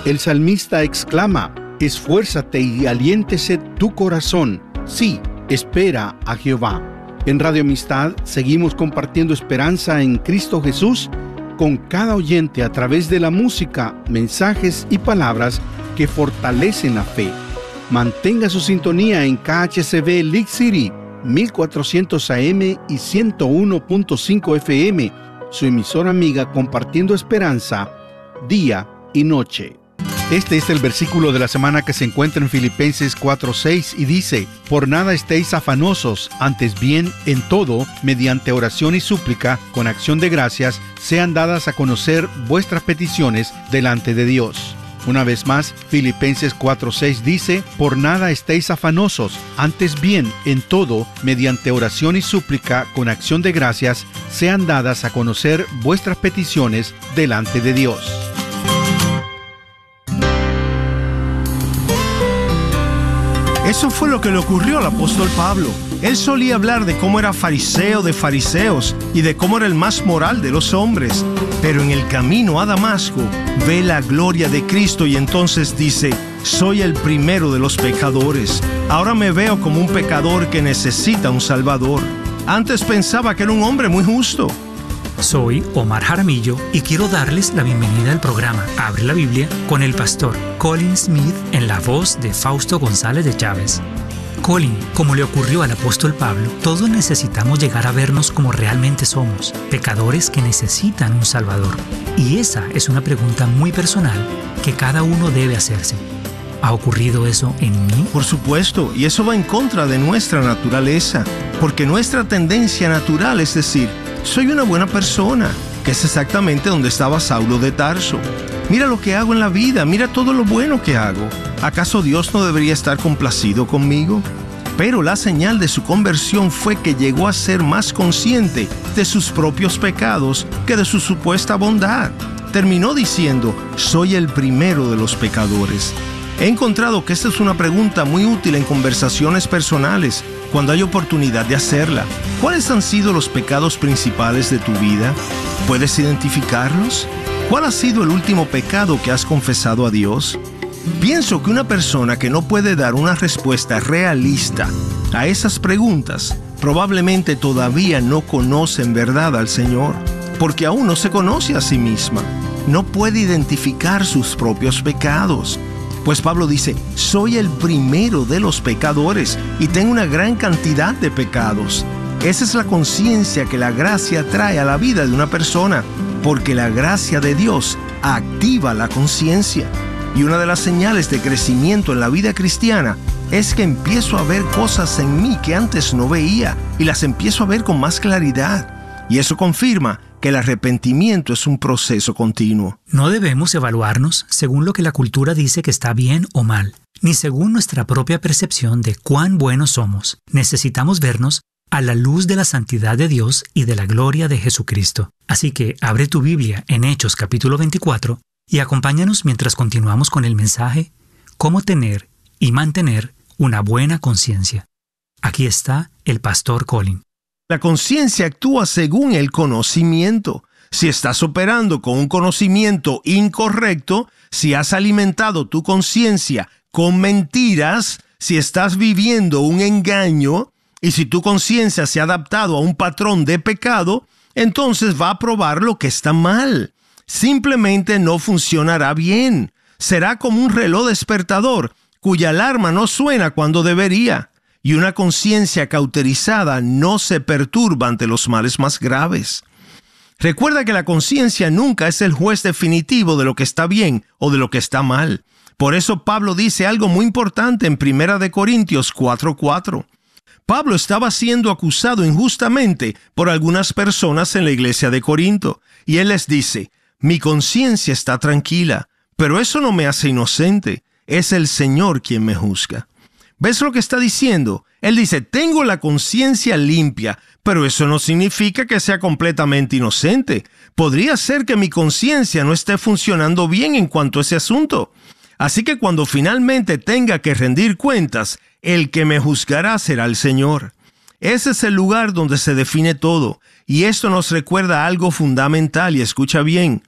El salmista exclama: esfuérzate y aliéntese tu corazón. Sí, espera a Jehová. En Radio Amistad seguimos compartiendo esperanza en Cristo Jesús con cada oyente a través de la música, mensajes y palabras que fortalecen la fe. Mantenga su sintonía en KHCB League City, 1400 AM y 101.5 FM, su emisora amiga compartiendo esperanza día y noche. Este es el versículo de la semana que se encuentra en Filipenses 4:6 y dice: por nada estéis afanosos, antes bien en todo, mediante oración y súplica, con acción de gracias, sean dadas a conocer vuestras peticiones delante de Dios. Una vez más, Filipenses 4:6 dice: por nada estéis afanosos, antes bien en todo, mediante oración y súplica, con acción de gracias, sean dadas a conocer vuestras peticiones delante de Dios. Eso fue lo que le ocurrió al apóstol Pablo. Él solía hablar de cómo era fariseo de fariseos y de cómo era el más moral de los hombres. Pero en el camino a Damasco ve la gloria de Cristo y entonces dice: soy el primero de los pecadores. Ahora me veo como un pecador que necesita un Salvador. Antes pensaba que era un hombre muy justo. Soy Omar Jaramillo y quiero darles la bienvenida al programa Abre la Biblia con el pastor Colin Smith en la voz de Fausto González de Chávez. Colin, como le ocurrió al apóstol Pablo, todos necesitamos llegar a vernos como realmente somos, pecadores que necesitan un Salvador. Y esa es una pregunta muy personal que cada uno debe hacerse. ¿Ha ocurrido eso en mí? Por supuesto, y eso va en contra de nuestra naturaleza, porque nuestra tendencia natural es decir: soy una buena persona, que es exactamente donde estaba Saulo de Tarso. Mira lo que hago en la vida, mira todo lo bueno que hago. ¿Acaso Dios no debería estar complacido conmigo? Pero la señal de su conversión fue que llegó a ser más consciente de sus propios pecados que de su supuesta bondad. Terminó diciendo: soy el primero de los pecadores. He encontrado que esta es una pregunta muy útil en conversaciones personales, cuando hay oportunidad de hacerla. ¿Cuáles han sido los pecados principales de tu vida? ¿Puedes identificarlos? ¿Cuál ha sido el último pecado que has confesado a Dios? Pienso que una persona que no puede dar una respuesta realista a esas preguntas probablemente todavía no conoce en verdad al Señor, porque aún no se conoce a sí misma. No puede identificar sus propios pecados. Pues Pablo dice: soy el primero de los pecadores y tengo una gran cantidad de pecados. Esa es la conciencia que la gracia trae a la vida de una persona, porque la gracia de Dios activa la conciencia. Y una de las señales de crecimiento en la vida cristiana es que empiezo a ver cosas en mí que antes no veía y las empiezo a ver con más claridad. Y eso confirma que el arrepentimiento es un proceso continuo. No debemos evaluarnos según lo que la cultura dice que está bien o mal, ni según nuestra propia percepción de cuán buenos somos. Necesitamos vernos a la luz de la santidad de Dios y de la gloria de Jesucristo. Así que abre tu Biblia en Hechos capítulo 24 y acompáñanos mientras continuamos con el mensaje Cómo tener y mantener una buena conciencia. Aquí está el pastor Colin. La conciencia actúa según el conocimiento. Si estás operando con un conocimiento incorrecto, si has alimentado tu conciencia con mentiras, si estás viviendo un engaño, y si tu conciencia se ha adaptado a un patrón de pecado, entonces va a probar lo que está mal. Simplemente no funcionará bien. Será como un reloj despertador cuya alarma no suena cuando debería. Y una conciencia cauterizada no se perturba ante los males más graves. Recuerda que la conciencia nunca es el juez definitivo de lo que está bien o de lo que está mal. Por eso Pablo dice algo muy importante en 1 Corintios 4:4. Pablo estaba siendo acusado injustamente por algunas personas en la iglesia de Corinto, y él les dice: mi conciencia está tranquila, pero eso no me hace inocente. Es el Señor quien me juzga. ¿Ves lo que está diciendo? Él dice: tengo la conciencia limpia, pero eso no significa que sea completamente inocente. Podría ser que mi conciencia no esté funcionando bien en cuanto a ese asunto. Así que cuando finalmente tenga que rendir cuentas, el que me juzgará será el Señor. Ese es el lugar donde se define todo. Y esto nos recuerda algo fundamental, y escucha bien.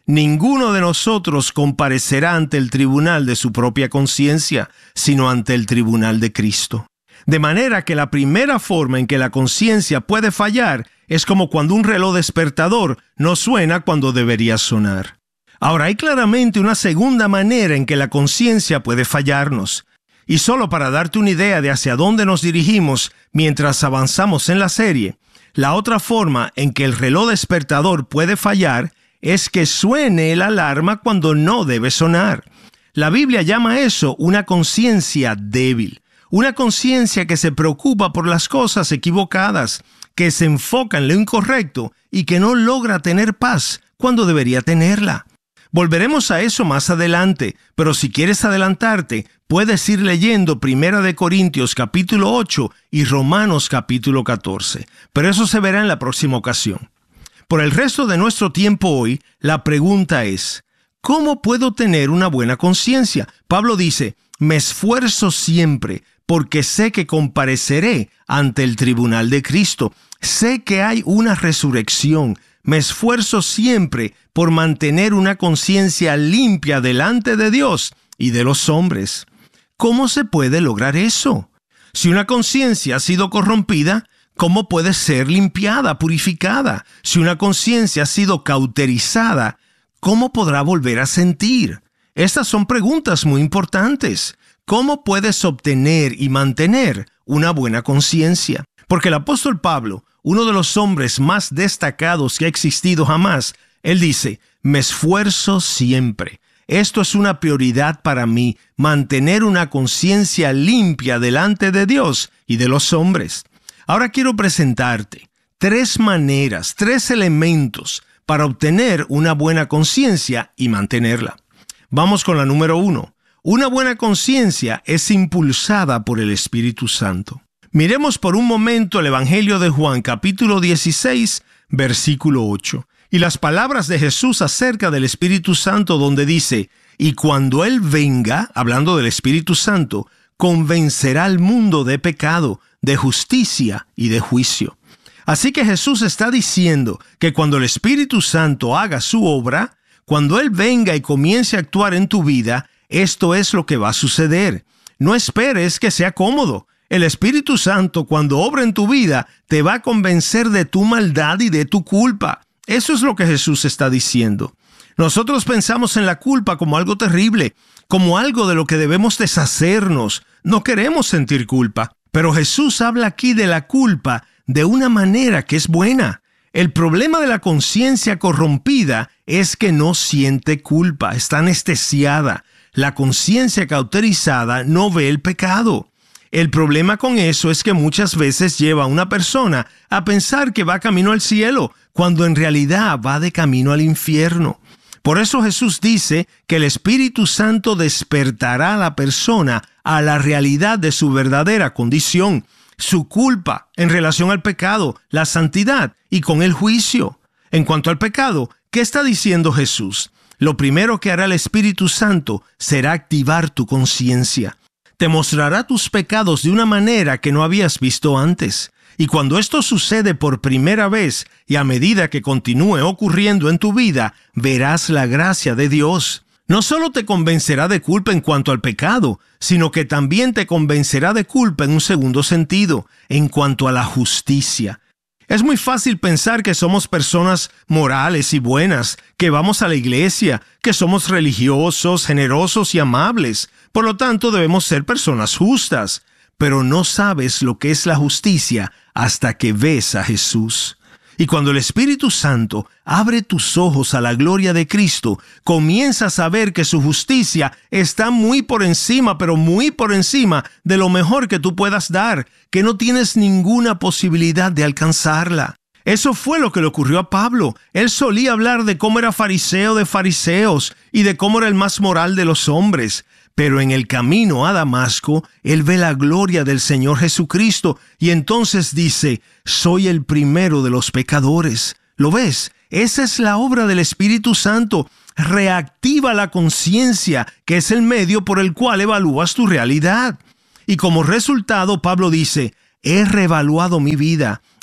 ninguno de nosotros comparecerá ante el tribunal de su propia conciencia, sino ante el tribunal de Cristo. De manera que la primera forma en que la conciencia puede fallar es como cuando un reloj despertador no suena cuando debería sonar. Ahora, hay claramente una segunda manera en que la conciencia puede fallarnos. Y solo para darte una idea de hacia dónde nos dirigimos mientras avanzamos en la serie, la otra forma en que el reloj despertador puede fallar es que suene la alarma cuando no debe sonar. La Biblia llama eso una conciencia débil. Una conciencia que se preocupa por las cosas equivocadas, que se enfoca en lo incorrecto y que no logra tener paz cuando debería tenerla. Volveremos a eso más adelante, pero si quieres adelantarte, puedes ir leyendo 1 Corintios capítulo 8 y Romanos capítulo 14. Pero eso se verá en la próxima ocasión. Por el resto de nuestro tiempo hoy, la pregunta es, ¿cómo puedo tener una buena conciencia? Pablo dice, me esfuerzo siempre porque sé que compareceré ante el tribunal de Cristo. Sé que hay una resurrección. Me esfuerzo siempre por mantener una conciencia limpia delante de Dios y de los hombres. ¿Cómo se puede lograr eso? Si una conciencia ha sido corrompida, ¿cómo puede ser limpiada, purificada? Si una conciencia ha sido cauterizada, ¿cómo podrá volver a sentir? Estas son preguntas muy importantes. ¿Cómo puedes obtener y mantener una buena conciencia? Porque el apóstol Pablo, uno de los hombres más destacados que ha existido jamás, él dice, me esfuerzo siempre. Esto es una prioridad para mí, mantener una conciencia limpia delante de Dios y de los hombres. Ahora quiero presentarte 3 maneras, 3 elementos para obtener una buena conciencia y mantenerla. Vamos con la número 1. Una buena conciencia es impulsada por el Espíritu Santo. Miremos por un momento el Evangelio de Juan, capítulo 16, versículo 8. Y las palabras de Jesús acerca del Espíritu Santo donde dice, y cuando Él venga, hablando del Espíritu Santo, convencerá al mundo de pecado, de justicia y de juicio. Así que Jesús está diciendo que cuando el Espíritu Santo haga su obra, cuando Él venga y comience a actuar en tu vida, esto es lo que va a suceder. No esperes que sea cómodo. El Espíritu Santo, cuando obra en tu vida, te va a convencer de tu maldad y de tu culpa. Eso es lo que Jesús está diciendo. Nosotros pensamos en la culpa como algo terrible, como algo de lo que debemos deshacernos. No queremos sentir culpa. Pero Jesús habla aquí de la culpa de una manera que es buena. El problema de la conciencia corrompida es que no siente culpa, está anestesiada. La conciencia cauterizada no ve el pecado. El problema con eso es que muchas veces lleva a una persona a pensar que va camino al cielo, cuando en realidad va de camino al infierno. Por eso Jesús dice que el Espíritu Santo despertará a la persona a la realidad de su verdadera condición, su culpa en relación al pecado, la santidad y con el juicio. En cuanto al pecado, ¿qué está diciendo Jesús? Lo primero que hará el Espíritu Santo será activar tu conciencia. Te mostrará tus pecados de una manera que no habías visto antes. Y cuando esto sucede por primera vez y a medida que continúe ocurriendo en tu vida, verás la gracia de Dios. No solo te convencerá de culpa en cuanto al pecado, sino que también te convencerá de culpa en un segundo sentido, en cuanto a la justicia. Es muy fácil pensar que somos personas morales y buenas, que vamos a la iglesia, que somos religiosos, generosos y amables. Por lo tanto, debemos ser personas justas. Pero no sabes lo que es la justicia hasta que ves a Jesús. Y cuando el Espíritu Santo abre tus ojos a la gloria de Cristo, comienzas a ver que su justicia está muy por encima, pero muy por encima de lo mejor que tú puedas dar, que no tienes ninguna posibilidad de alcanzarla. Eso fue lo que le ocurrió a Pablo. Él solía hablar de cómo era fariseo de fariseos y de cómo era el más moral de los hombres. Pero en el camino a Damasco, él ve la gloria del Señor Jesucristo y entonces dice, soy el primero de los pecadores. ¿Lo ves? Esa es la obra del Espíritu Santo. Reactiva la conciencia, que es el medio por el cual evalúas tu realidad. Y como resultado, Pablo dice, he reevaluado mi vida.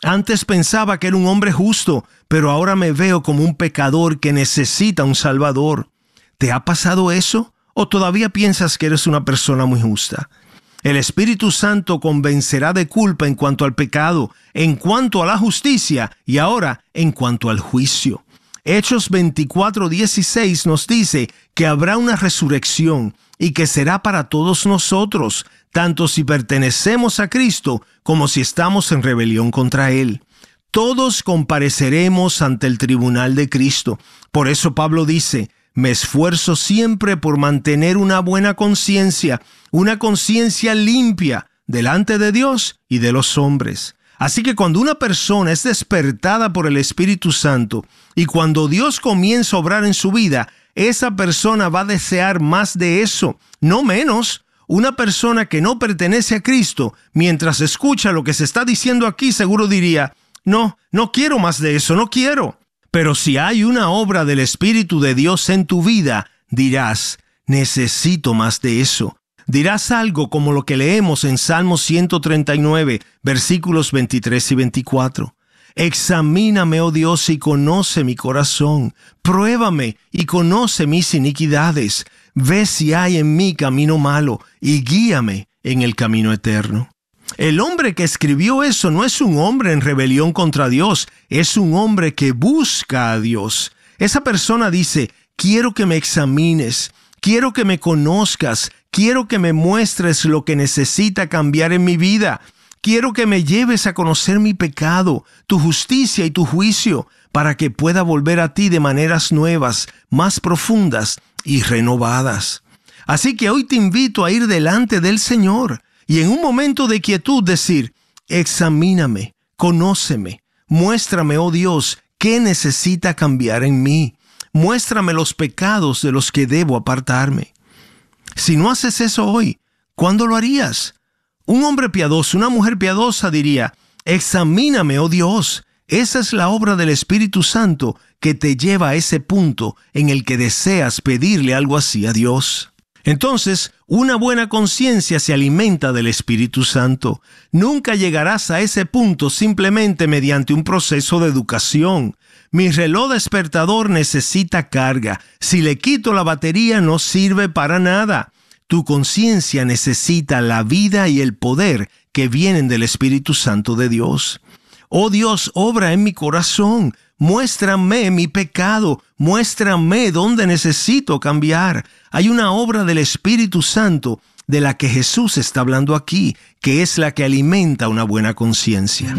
Antes pensaba que era un hombre justo, pero ahora me veo como un pecador que necesita un Salvador. ¿Te ha pasado eso? ¿O todavía piensas que eres una persona muy justa? El Espíritu Santo convencerá de culpa en cuanto al pecado, en cuanto a la justicia y ahora en cuanto al juicio. Hechos 24:16 nos dice que habrá una resurrección y que será para todos nosotros, tanto si pertenecemos a Cristo como si estamos en rebelión contra Él. Todos compareceremos ante el tribunal de Cristo. Por eso Pablo dice: me esfuerzo siempre por mantener una buena conciencia, una conciencia limpia delante de Dios y de los hombres. Así que cuando una persona es despertada por el Espíritu Santo y cuando Dios comienza a obrar en su vida, esa persona va a desear más de eso, no menos. Una persona que no pertenece a Cristo, mientras escucha lo que se está diciendo aquí, seguro diría: no quiero más de eso, no quiero. Pero si hay una obra del Espíritu de Dios en tu vida, dirás: necesito más de eso. Dirás algo como lo que leemos en Salmo 139, versículos 23 y 24. Examíname, oh Dios, y conoce mi corazón. Pruébame y conoce mis iniquidades. Ve si hay en mí camino malo y guíame en el camino eterno. El hombre que escribió eso no es un hombre en rebelión contra Dios, es un hombre que busca a Dios. Esa persona dice: quiero que me examines, quiero que me conozcas, quiero que me muestres lo que necesita cambiar en mi vida. Quiero que me lleves a conocer mi pecado, tu justicia y tu juicio, para que pueda volver a ti de maneras nuevas, más profundas y renovadas. Así que hoy te invito a ir delante del Señor y en un momento de quietud decir: examíname, conóceme, muéstrame, oh Dios, qué necesita cambiar en mí. Muéstrame los pecados de los que debo apartarme. Si no haces eso hoy, ¿cuándo lo harías? Un hombre piadoso, una mujer piadosa diría: examíname, oh Dios. Esa es la obra del Espíritu Santo que te lleva a ese punto en el que deseas pedirle algo así a Dios. Entonces, una buena conciencia se alimenta del Espíritu Santo. Nunca llegarás a ese punto simplemente mediante un proceso de educación. Mi reloj despertador necesita carga. Si le quito la batería, no sirve para nada. Tu conciencia necesita la vida y el poder que vienen del Espíritu Santo de Dios. Oh Dios, obra en mi corazón. Muéstrame mi pecado. Muéstrame dónde necesito cambiar. Hay una obra del Espíritu Santo de la que Jesús está hablando aquí, que es la que alimenta una buena conciencia.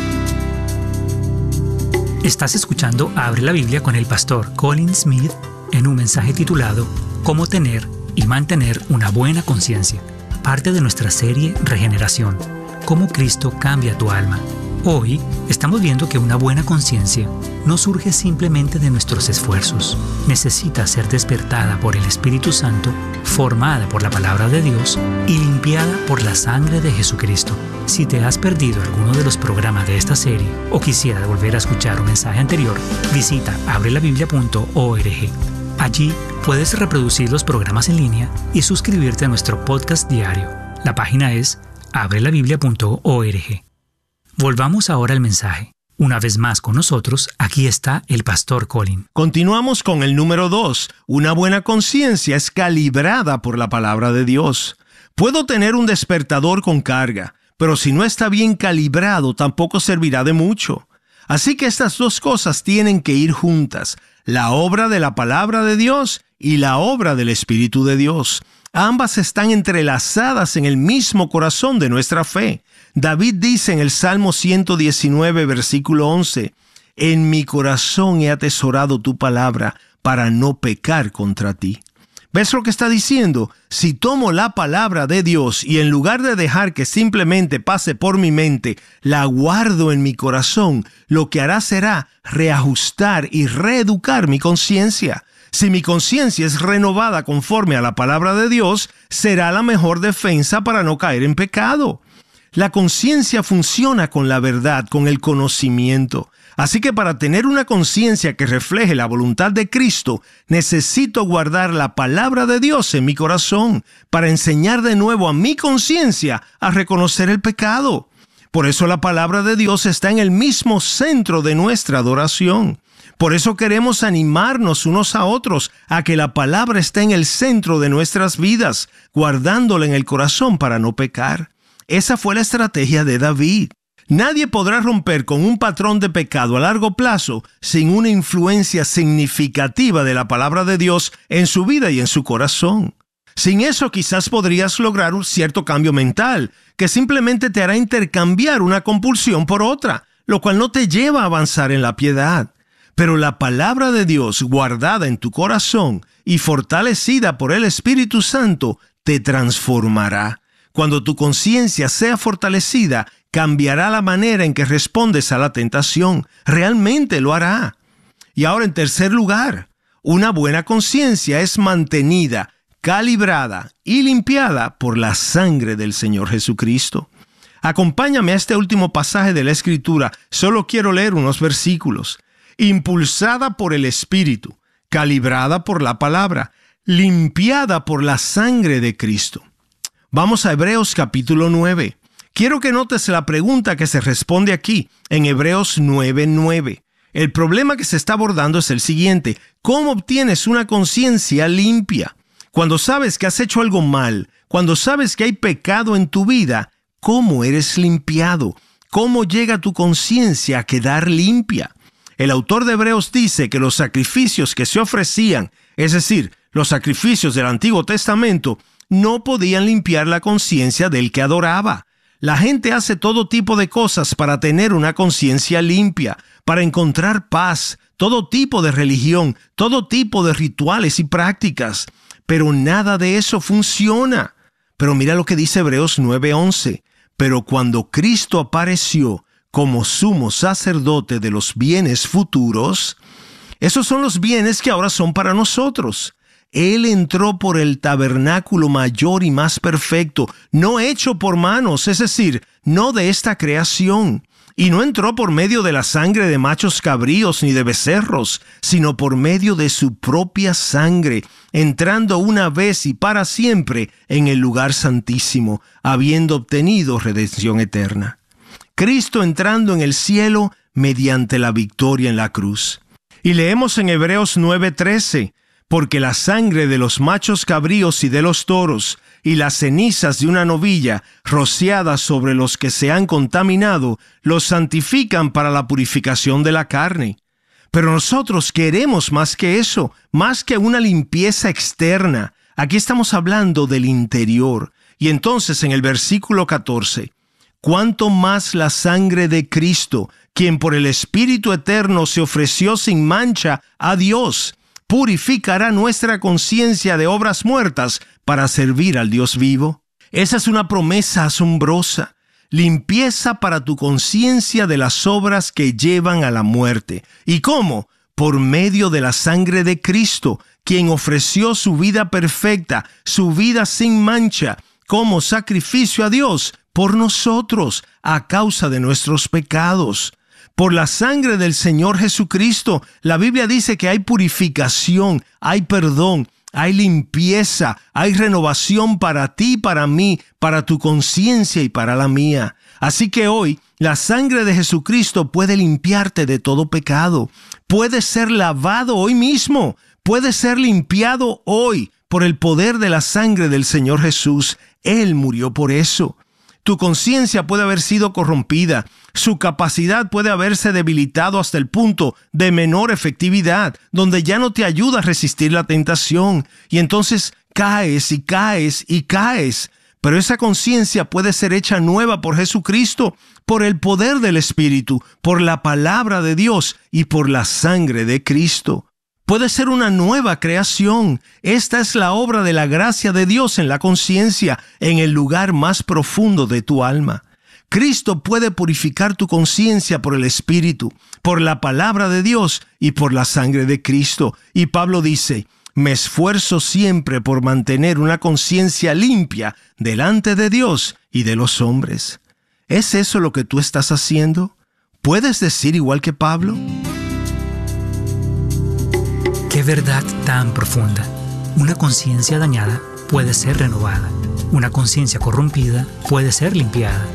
Estás escuchando Abre la Biblia con el pastor Colin Smith en un mensaje titulado ¿Cómo tener y mantener una buena conciencia? Parte de nuestra serie Regeneración. Cómo Cristo cambia tu alma. Hoy estamos viendo que una buena conciencia no surge simplemente de nuestros esfuerzos. Necesita ser despertada por el Espíritu Santo, formada por la palabra de Dios y limpiada por la sangre de Jesucristo. Si te has perdido alguno de los programas de esta serie o quisieras volver a escuchar un mensaje anterior, visita abrelabiblia.org. Allí puedes reproducir los programas en línea y suscribirte a nuestro podcast diario. La página es abrelabiblia.org. Volvamos ahora al mensaje. Una vez más con nosotros, aquí está el pastor Colin. Continuamos con el número 2. Una buena conciencia es calibrada por la palabra de Dios. Puedo tener un despertador con carga, pero si no está bien calibrado, tampoco servirá de mucho. Así que estas dos cosas tienen que ir juntas: la obra de la palabra de Dios y la obra del Espíritu de Dios. Ambas están entrelazadas en el mismo corazón de nuestra fe. David dice en el Salmo 119, versículo 11, «En mi corazón he atesorado tu palabra para no pecar contra ti». ¿Ves lo que está diciendo? Si tomo la palabra de Dios y en lugar de dejar que simplemente pase por mi mente, la guardo en mi corazón, lo que hará será reajustar y reeducar mi conciencia. Si mi conciencia es renovada conforme a la palabra de Dios, será la mejor defensa para no caer en pecado. La conciencia funciona con la verdad, con el conocimiento. Así que para tener una conciencia que refleje la voluntad de Cristo, necesito guardar la palabra de Dios en mi corazón para enseñar de nuevo a mi conciencia a reconocer el pecado. Por eso la palabra de Dios está en el mismo centro de nuestra adoración. Por eso queremos animarnos unos a otros a que la palabra esté en el centro de nuestras vidas, guardándola en el corazón para no pecar. Esa fue la estrategia de David. Nadie podrá romper con un patrón de pecado a largo plazo sin una influencia significativa de la palabra de Dios en su vida y en su corazón. Sin eso quizás podrías lograr un cierto cambio mental, que simplemente te hará intercambiar una compulsión por otra, lo cual no te lleva a avanzar en la piedad. Pero la palabra de Dios guardada en tu corazón y fortalecida por el Espíritu Santo te transformará. Cuando tu conciencia sea fortalecida, cambiará la manera en que respondes a la tentación. Realmente lo hará. Y ahora, en tercer lugar, una buena conciencia es mantenida, calibrada y limpiada por la sangre del Señor Jesucristo. Acompáñame a este último pasaje de la Escritura. Solo quiero leer unos versículos. Impulsada por el Espíritu, calibrada por la palabra, limpiada por la sangre de Cristo. Vamos a Hebreos capítulo 9. Quiero que notes la pregunta que se responde aquí, en Hebreos 9:9. El problema que se está abordando es el siguiente: ¿cómo obtienes una conciencia limpia? Cuando sabes que has hecho algo mal, cuando sabes que hay pecado en tu vida, ¿cómo eres limpiado? ¿Cómo llega tu conciencia a quedar limpia? El autor de Hebreos dice que los sacrificios que se ofrecían, es decir, los sacrificios del Antiguo Testamento, no podían limpiar la conciencia del que adoraba. La gente hace todo tipo de cosas para tener una conciencia limpia, para encontrar paz, todo tipo de religión, todo tipo de rituales y prácticas. Pero nada de eso funciona. Pero mira lo que dice Hebreos 9:11. Pero cuando Cristo apareció como sumo sacerdote de los bienes futuros, esos son los bienes que ahora son para nosotros. Él entró por el tabernáculo mayor y más perfecto, no hecho por manos, es decir, no de esta creación. Y no entró por medio de la sangre de machos cabríos ni de becerros, sino por medio de su propia sangre, entrando una vez y para siempre en el lugar santísimo, habiendo obtenido redención eterna. Cristo entrando en el cielo mediante la victoria en la cruz. Y leemos en Hebreos 9:13, porque la sangre de los machos cabríos y de los toros, y las cenizas de una novilla rociadas sobre los que se han contaminado, los santifican para la purificación de la carne. Pero nosotros queremos más que eso, más que una limpieza externa. Aquí estamos hablando del interior. Y entonces en el versículo 14, ¿cuánto más la sangre de Cristo, quien por el Espíritu Eterno se ofreció sin mancha a Dios, purificará nuestra conciencia de obras muertas para servir al Dios vivo? Esa es una promesa asombrosa. Limpieza para tu conciencia de las obras que llevan a la muerte. ¿Y cómo? Por medio de la sangre de Cristo, quien ofreció su vida perfecta, su vida sin mancha, como sacrificio a Dios por nosotros, a causa de nuestros pecados. Por la sangre del Señor Jesucristo, la Biblia dice que hay purificación, hay perdón, hay limpieza, hay renovación para ti, para mí, para tu conciencia y para la mía. Así que hoy, la sangre de Jesucristo puede limpiarte de todo pecado. Puedes ser lavado hoy mismo. Puedes ser limpiado hoy por el poder de la sangre del Señor Jesús. Él murió por eso. Tu conciencia puede haber sido corrompida. Su capacidad puede haberse debilitado hasta el punto de menor efectividad, donde ya no te ayuda a resistir la tentación. Y entonces caes y caes y caes. Pero esa conciencia puede ser hecha nueva por Jesucristo, por el poder del Espíritu, por la palabra de Dios y por la sangre de Cristo. Puede ser una nueva creación. Esta es la obra de la gracia de Dios en la conciencia, en el lugar más profundo de tu alma. Cristo puede purificar tu conciencia por el Espíritu, por la palabra de Dios y por la sangre de Cristo. Y Pablo dice, me esfuerzo siempre por mantener una conciencia limpia delante de Dios y de los hombres. ¿Es eso lo que tú estás haciendo? ¿Puedes decir igual que Pablo? ¡Qué verdad tan profunda! Una conciencia dañada puede ser renovada. Una conciencia corrompida puede ser limpiada.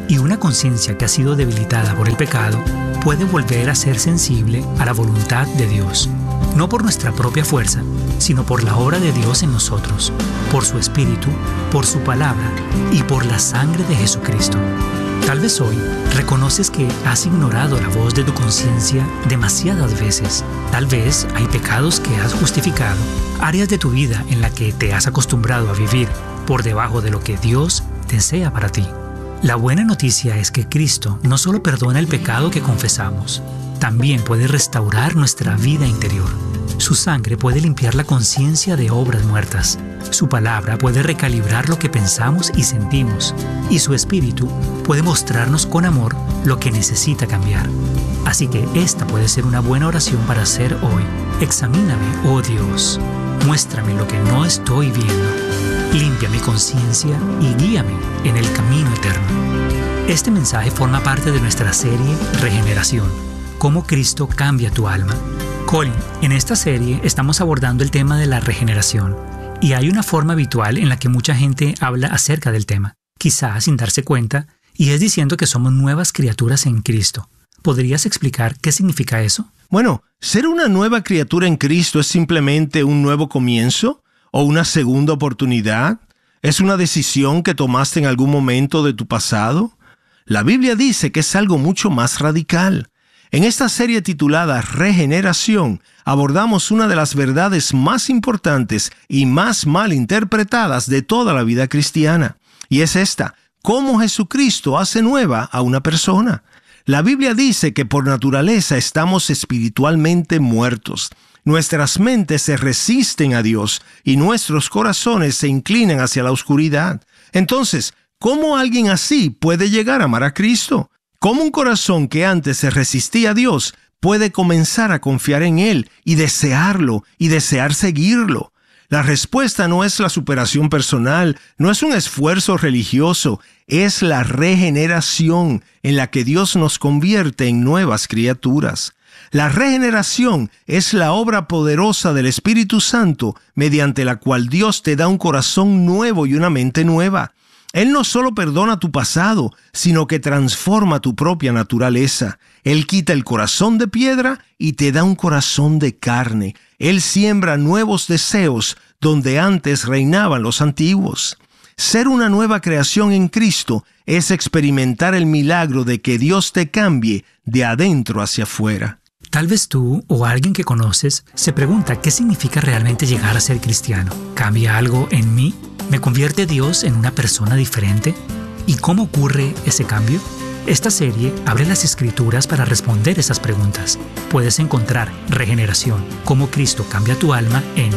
Y una conciencia que ha sido debilitada por el pecado puede volver a ser sensible a la voluntad de Dios, no por nuestra propia fuerza, sino por la obra de Dios en nosotros, por su Espíritu, por su palabra y por la sangre de Jesucristo. Tal vez hoy reconoces que has ignorado la voz de tu conciencia demasiadas veces. Tal vez hay pecados que has justificado, áreas de tu vida en las que te has acostumbrado a vivir por debajo de lo que Dios desea para ti. La buena noticia es que Cristo no solo perdona el pecado que confesamos, también puede restaurar nuestra vida interior. Su sangre puede limpiar la conciencia de obras muertas. Su palabra puede recalibrar lo que pensamos y sentimos. Y su Espíritu puede mostrarnos con amor lo que necesita cambiar. Así que esta puede ser una buena oración para hacer hoy. Examíname, oh Dios. Muéstrame lo que no estoy viendo. Limpia mi conciencia y guíame en el camino eterno. Este mensaje forma parte de nuestra serie Regeneración. Cómo Cristo cambia tu alma. Colin, en esta serie estamos abordando el tema de la regeneración y hay una forma habitual en la que mucha gente habla acerca del tema, quizás sin darse cuenta, y es diciendo que somos nuevas criaturas en Cristo. ¿Podrías explicar qué significa eso? Bueno, ser una nueva criatura en Cristo es simplemente un nuevo comienzo o una segunda oportunidad. ¿Es una decisión que tomaste en algún momento de tu pasado? La Biblia dice que es algo mucho más radical. En esta serie titulada Regeneración, abordamos una de las verdades más importantes y más mal interpretadas de toda la vida cristiana. Y es esta: ¿cómo Jesucristo hace nueva a una persona? La Biblia dice que por naturaleza estamos espiritualmente muertos. Nuestras mentes se resisten a Dios y nuestros corazones se inclinan hacia la oscuridad. Entonces, ¿cómo alguien así puede llegar a amar a Cristo? ¿Cómo un corazón que antes se resistía a Dios puede comenzar a confiar en Él y desearlo y desear seguirlo? La respuesta no es la superación personal, no es un esfuerzo religioso, es la regeneración en la que Dios nos convierte en nuevas criaturas. La regeneración es la obra poderosa del Espíritu Santo mediante la cual Dios te da un corazón nuevo y una mente nueva. Él no solo perdona tu pasado, sino que transforma tu propia naturaleza. Él quita el corazón de piedra y te da un corazón de carne. Él siembra nuevos deseos donde antes reinaban los antiguos. Ser una nueva creación en Cristo es experimentar el milagro de que Dios te cambie de adentro hacia afuera. Tal vez tú o alguien que conoces se pregunta qué significa realmente llegar a ser cristiano. ¿Cambia algo en mí? ¿Me convierte Dios en una persona diferente? ¿Y cómo ocurre ese cambio? Esta serie abre las Escrituras para responder esas preguntas. Puedes encontrar Regeneración, cómo Cristo cambia tu alma en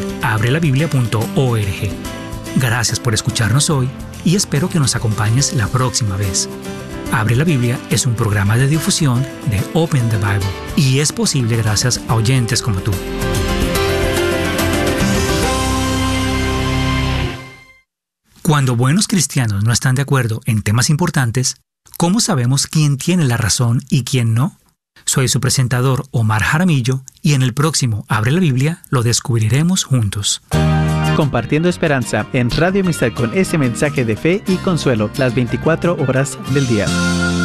abrelabiblia.org. Gracias por escucharnos hoy y espero que nos acompañes la próxima vez. Abre la Biblia es un programa de difusión de Open the Bible y es posible gracias a oyentes como tú. Cuando buenos cristianos no están de acuerdo en temas importantes, ¿cómo sabemos quién tiene la razón y quién no? Soy su presentador Omar Jaramillo y en el próximo Abre la Biblia lo descubriremos juntos. Compartiendo esperanza en Radio Amistad con ese mensaje de fe y consuelo las 24 horas del día.